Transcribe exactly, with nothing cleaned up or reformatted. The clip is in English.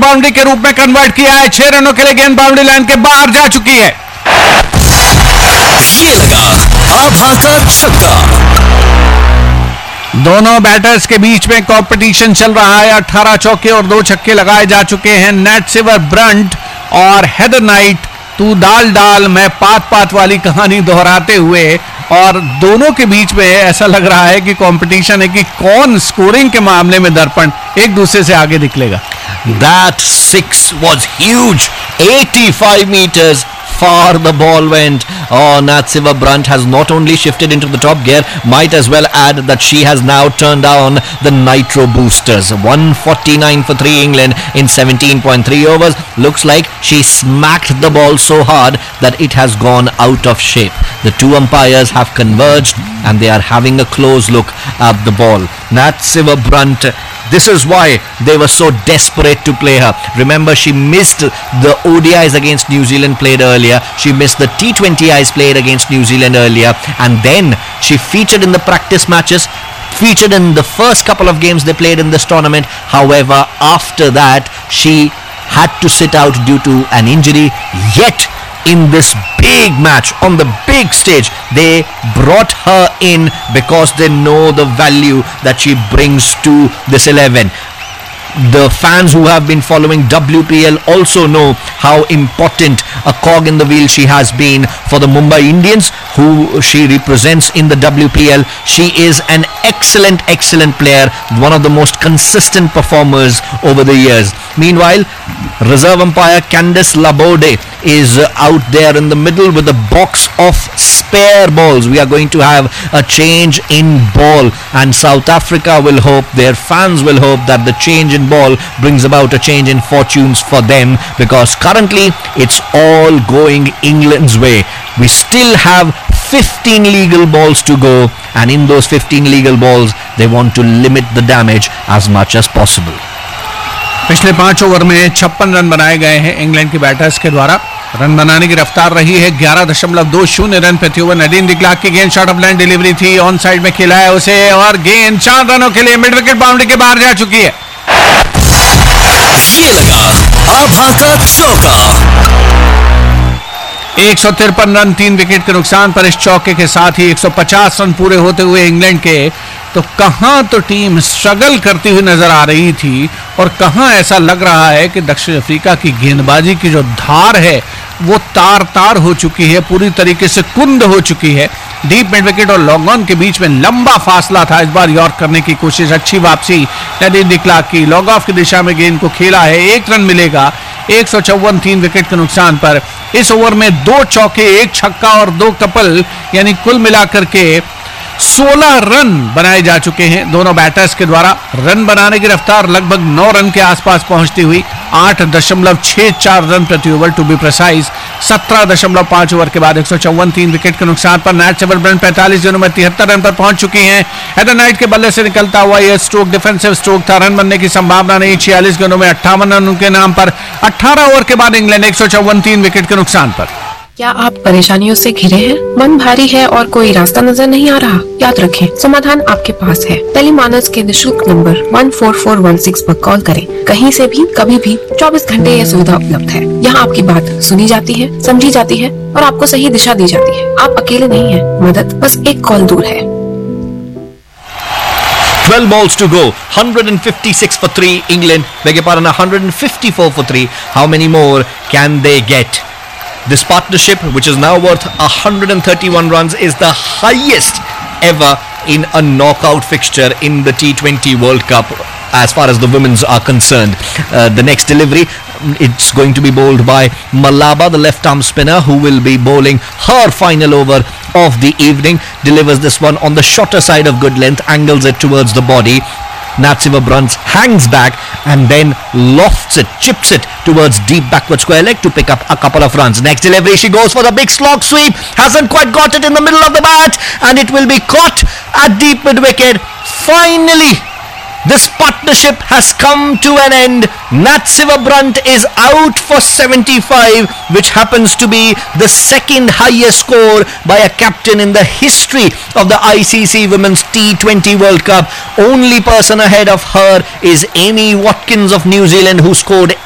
Boundary के रूप में कन्वर्ट किया है। छह रनों के लिए गेंद बाउंड्री लाइन के बाहर जा चुकी है। ये लगा आभा का छक्का। दोनों बैटर्स के बीच में कंपटीशन चल रहा है। अठारह चौके और दो छक्के लगाए जा चुके हैं। नैटसिवर ब्रंट और हेदर नाइट तू दाल डाल मैं पात पात वाली कहानी दोहराते हुए, और दोनों के बीच में ऐसा लग रहा है कि कंपटीशन है कि कौन स्कोरिंग के मामले में दर्पण एक दूसरे से आगे निकलेगा। That six was huge, eighty-five meters far the ball went. Oh, Naitsiva Brunt has not only shifted into the top gear, might as well add that she has now turned on the nitro boosters. one forty-nine for three England in seventeen point three overs. Looks like she smacked the ball so hard that it has gone out of shape. The two umpires have converged and they are having a close look at the ball. Naitsiva Brunt, this is why they were so desperate to play her. Remember, she missed the O D Is against New Zealand played earlier. She missed the T twenty Is played against New Zealand earlier. And then she featured in the practice matches, featured in the first couple of games they played in this tournament. However, after that, she had to sit out due to an injury. Yet, in this big match, on the big stage, they brought her in because they know the value that she brings to this eleven. The fans who have been following W P L also know how important a cog in the wheel she has been for the Mumbai Indians, who she represents in the W P L. She is an excellent, excellent player, one of the most consistent performers over the years. Meanwhile, reserve umpire Candice Laborde is out there in the middle with a box of spare balls. We are going to have a change in ball, and South Africa will hope, their fans will hope, that the change in ball brings about a change in fortunes for them, because currently it's all going England's way. We still have fifteen legal balls to go, and in those fifteen legal balls they want to limit the damage as much as possible. पिछले पांच over में छप्पन run बनाए गए हैं England के batters के द्वारा। रन बनाने की रफ्तार रही है ग्यारह दशमलव दो शून्य रन प्रति ओवर। नडीन डिक्लार्क की गेंद शॉर्ट ऑफ लाइन डिलीवरी थी, ऑन साइड में खेला है उसे, और गेंद चार रनों के लिए मिड विकेट बाउंड्री के बाहर जा चुकी है। ये लगा आभा का चौका। एक सौ तिरपन रन तीन विकेट के नुकसान पर इस चौके के साथ ही एक सौ पचास रन पूरे होते हुए इंग्लैंड के, तो कहां तो टीम स्ट्रगल करती हुई नजर आ रही थी और कहां ऐसा लग रहा है कि दक्षिण अफ्रीका की गेंदबाजी की जो धार है वो तार तार हो चुकी है, पूरी तरीके से कुंद हो चुकी है। डीप मिड विकेट और लॉन्ग ऑन के बीच में लंबा फासला था। इस बार यॉर्क करने की कोशिश, अच्छी वापसी नडीन डिक्लार्क की, लॉन्ग ऑफ की दिशा में गेंद को खेला है, एक रन मिलेगा। एक सौ चौवन तीन विकेट के नुकसान पर इस ओवर में दो चौके, एक छक्का और दो कपल, यानी कुल मिलाकर के सोलह रन बनाए जा चुके हैं दोनों बैटर्स के द्वारा। रन बनाने की रफ्तार लगभग नौ रन के आसपास पहुंचती हुई आठ दशमलव छह चार रन प्रति ओवर टू बी प्रिसाइज। सत्रह दशमलव पांच ओवर के बाद एक सौ चौवन तीन विकेट के नुकसान पर नैटसिवर ब्रंट पैंतालीस गेंदों में तिहत्तर रन पर पहुंच चुकी हैं। हेदर नाइट के बल्ले से निकलता हुआ यह स्ट्रोक डिफेंसिव स्ट्रोक था, रन बनने की संभावना नहीं। छियालीस गेंदों में अट्ठावन रन उनके नाम पर। अठारह ओवर के बाद इंग्लैंड एक सौ चौवन तीन विकेट के नुकसान पर। क्या आप परेशानियों से घिरे हैं? मन भारी है और कोई रास्ता नजर नहीं आ रहा? याद रखें, समाधान आपके पास है। टेलीमानस के निशुल्क नंबर एक चार चार एक छह पर कॉल करें। कहीं से भी, कभी भी, चौबीस घंटे यह सुविधा उपलब्ध है। यहाँ आपकी बात सुनी जाती है, समझी जाती है और आपको सही दिशा दी जाती है। आप अकेले नहीं हैं, मदद बस एक कॉल दूर है। twelve balls to go, one fifty-six for three England, beg your pardon, one fifty-four for three. How many more can they get? This partnership, which is now worth one hundred thirty-one runs, is the highest ever in a knockout fixture in the T twenty World Cup as far as the women's are concerned. Uh, the next delivery, it's going to be bowled by Malaba, the left arm spinner, who will be bowling her final over of the evening. Delivers this one on the shorter side of good length, angles it towards the body. Naitsiva Brunt hangs back and then lofts it, chips it towards deep backward square leg to pick up a couple of runs. Next delivery, she goes for the big slog sweep, hasn't quite got it in the middle of the bat, and it will be caught at deep mid wicket. Finally, this partnership has come to an end. Naitsiva Brunt is out for seventy-five, which happens to be the second highest score by a captain in the history of the I C C Women's T twenty World Cup. Only person ahead of her is Amy Watkins of New Zealand, who scored